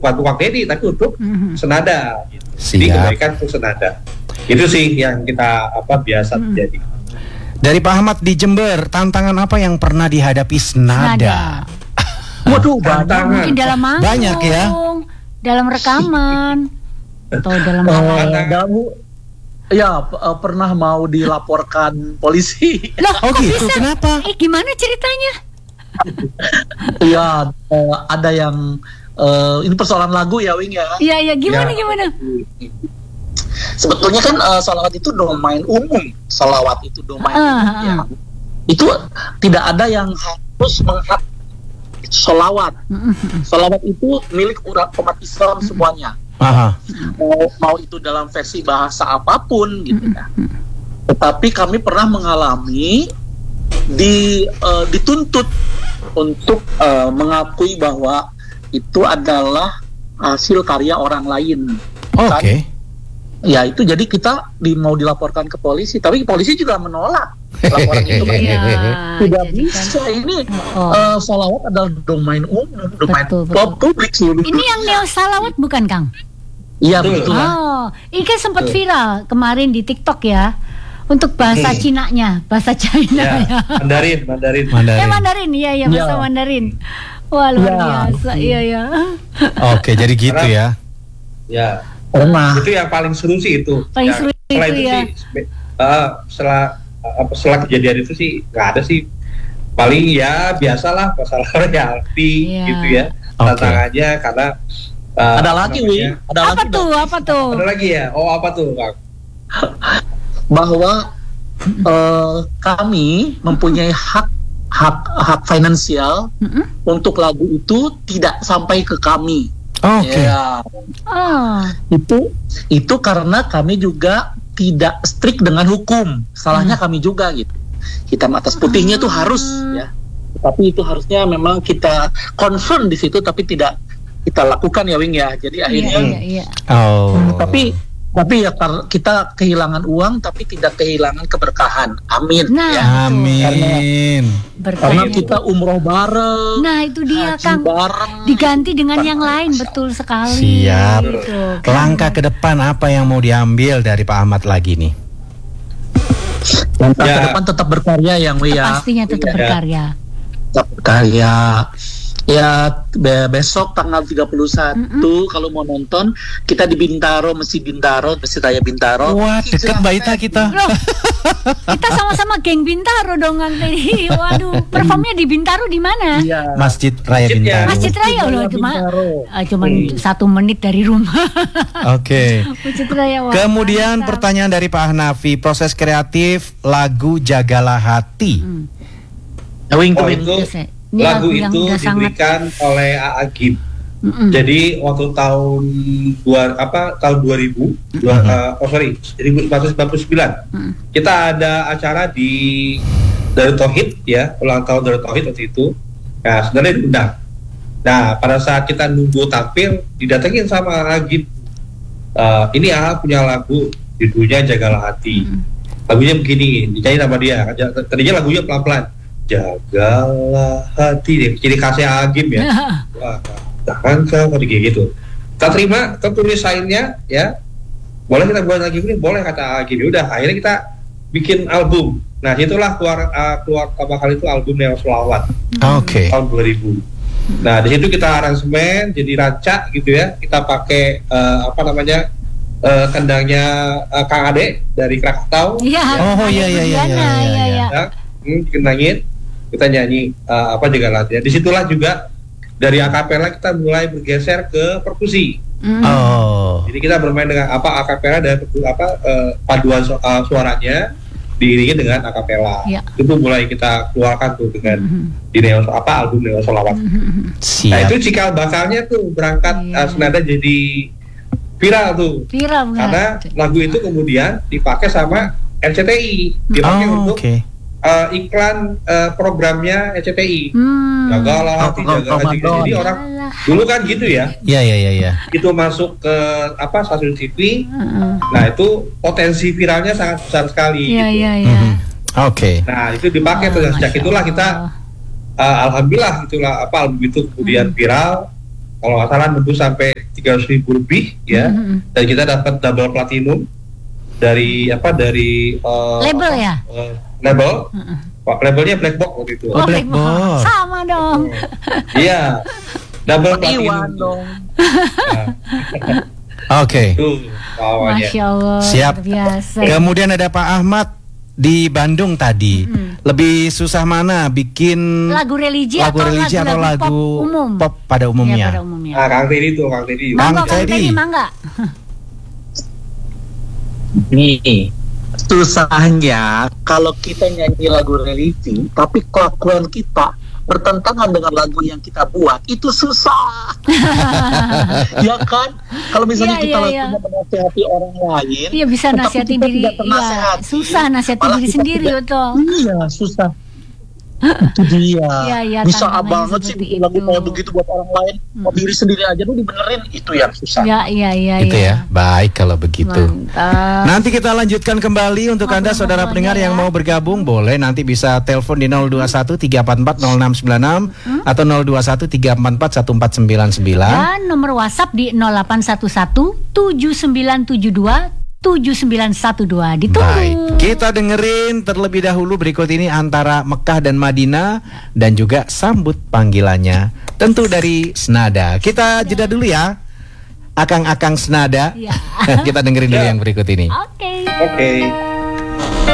Wang Deddy, tapi untuk senada. Gitu. Jadi kebaikan untuk senada. Itu sih yang kita biasa terjadi. Dari Pak Ahmad di Jember, tantangan apa yang pernah dihadapi senada? Waduh, tantangan. Mungkin dalam manggung, banyak ya. Dalam rekaman, atau dalam pernah mau dilaporkan polisi. Loh, oh gitu, bisa? kenapa? Gimana ceritanya? Iya, ada yang ini persoalan lagu ya, Wing ya. Iya, gimana? Sebetulnya kan sholawat itu domain umum. Sholawat itu domain umum ya. Itu tidak ada yang harus menghap sholawat. Sholawat itu milik umat Islam semuanya. Mau itu dalam versi bahasa apapun gitu ya. Tetapi kami pernah mengalami dituntut untuk mengakui bahwa itu adalah hasil karya orang lain. Oke. Ya itu jadi kita mau dilaporkan ke polisi, tapi polisi juga menolak laporan itu. Tidak bisa ini sholawat adalah domain umum, domain publik sih. Ini yang neo salawat bukan, Kang? Iya betul. Oh, ini kan sempat viral kemarin di TikTok ya. Untuk bahasa Cinanya, bahasa China ya. Mandarin. Mandarin, iya bahasa Mandarin. Wah, luar biasa. Iya. Oke, jadi gitu ya. Ya. Pernah. Itu yang paling seru sih itu. Paling seru setelah itu ya. Setelah kejadian itu sih nggak ada sih. Paling ya biasalah masalah royalti gitu ya. Tantangannya karena ada lagi, Wi. Apa tuh? Ada lagi ya. Oh, apa tuh, Kang? Bahwa kami mempunyai hak finansial untuk lagu itu tidak sampai ke kami. Oke. Ya. Itu karena kami juga tidak strict dengan hukum. Salahnya kami juga gitu. Hitam atas putihnya itu harus ya. Tapi itu harusnya memang kita confirm di situ, tapi tidak kita lakukan ya, Wing ya. Jadi akhirnya tapi ya kita kehilangan uang tapi tidak kehilangan keberkahan. Amin. Nah, amin. Karena kita umroh bareng. Nah, itu dia, Kang. Diganti dengan yang lain, betul sekali. Siap. Gitu, langkah ke depan apa yang mau diambil dari Pak Ahmad lagi nih? Langkah ke depan tetap berkarya yang pastinya tetap berkarya. Tetap berkarya. Ya besok tanggal 31 kalau mau nonton kita di Bintaro, Masjid Raya Bintaro. Wah, deket Baita kita. Loh, kita sama-sama geng Bintaro dong, Kang. Waduh, performnya di Bintaro di mana? Ya. Masjid Raya Bintaro. Masjid Raya loh, cuma 1 menit dari rumah. Oke. Masjid Raya. Kemudian pertanyaan dari Pak Hanafi, proses kreatif lagu Jagalah Hati. Lagu itu diberikan oleh Agim. Jadi waktu tahun 2000, jadi 1999, kita ada acara di Darut Tauhid ya, ulang tahun Darut Tauhid waktu itu. Nah, sebenarnya diundang. Nah, pada saat kita nunggu tampil, didatengin sama Agim. Ini punya lagu judulnya Jagalah Hati. Lagunya begini, dinyanyi sama dia. Tadinya lagunya pelan-pelan. Jagalah hati, jadi kasih Agim ya. Wah, jangan kau kayak gitu. Kita terima, kita tulis lainnya ya. Boleh kita buat lagi ini, boleh kata Agim. Udah, akhirnya kita bikin album. Nah, itulah keluar pertama kali itu album Neo Sholawat. Tahun 2000. Nah, di situ kita aransemen jadi rancak gitu ya. Kita pakai kendangnya Kang Ade dari Krakatau. Iya. Kendangin. Kita nyanyi Jagalah Hati. Disitulah juga dari akapela kita mulai bergeser ke perkusi. Jadi kita bermain dengan akapela dan paduan suaranya diiringi dengan akapela. Itu mulai kita keluarkan tuh dengan di album Neo Sholawat. Nah, itu cikal bakalnya tuh berangkat senada jadi viral tuh. Karena lagu itu kemudian dipakai sama RCTI, dipakai untuk iklan programnya RCTI. Jagalah Hati. Jadi orang dulu kan gitu ya. Iya. Itu masuk ke stasiun TV. Nah, itu potensi viralnya sangat besar sekali. Iya. Nah, itu dipakai tuh. Sejak itulah kita alhamdulillah itulah album itu kemudian viral. Kalau nggak salah nembus sampai 300.000 lebih ya. Dan kita dapat double platinum dari label ya? Label. Labelnya black box waktu itu. Oh, black box. Sama dong. Iya. Double platinum Iwan dong. Oke. Tuh, awalnya. Masya Allah. Siap. Biasa. Kemudian ada Pak Ahmad di Bandung tadi. Lebih susah mana bikin Lagu religi atau lagu pop umum? pop pada Iya, umumnya? pada umumnya. Ah, Kang Teddy. Mangga, Kang Kang Teddy. Teddy, mangga. Nih, susahnya kalau kita nyanyi lagu religi, tapi kelakuan kita bertentangan dengan lagu yang kita buat, itu susah. Ya kan? Kalau misalnya Iya, kita iya, lakunya menasihati orang lain, Iya, bisa tetapi nasihatin kita diri. tidak Iya, ternasihati, susah nasihatin malah diri kita sendiri, tidak- betul. Iya, susah. Itu dia. Iya, iya, Bisa tantangannya banget sih seperti bikin lagu itu. kayak begitu buat orang lain, mau diri sendiri aja lu dibenerin, itu yang susah. Iya. Itu ya. Baik kalau begitu. Mantap. Nanti kita lanjutkan kembali untuk Anda saudara pendengar yang mau bergabung, boleh nanti bisa telepon di 021 344 0696 atau 021 344 1499. Dan nomor WhatsApp di 0811 7972 7912. Ditunggu. Baik, kita dengerin terlebih dahulu berikut ini antara Mekah dan Madinah dan juga sambut panggilannya tentu dari Senada. Kita jeda dulu ya. Akang-akang Senada. Iya. Kita dengerin dulu yang berikut ini. Oke. Oke.